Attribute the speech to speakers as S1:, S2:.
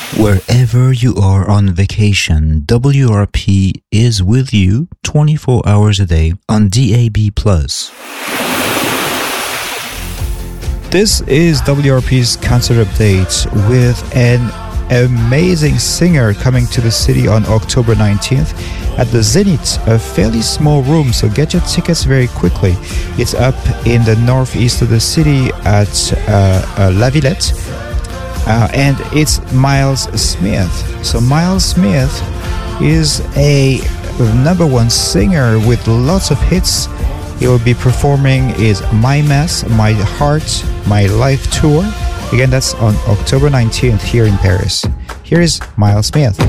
S1: Wherever you are on vacation, WRP is with you 24 hours a day on DAB+. This is WRP's concert update with an amazing singer coming to the city on October 19th at the Zenith, a fairly small room, so get your tickets very quickly. It's up in the northeast of the city at La Villette. And it's Miles Smith. So Miles Smith is a #1 singer with lots of hits. He will be performing his My Mess, My Heart, My Life tour. Again, that's on October 19th here in Paris. Here is Miles Smith.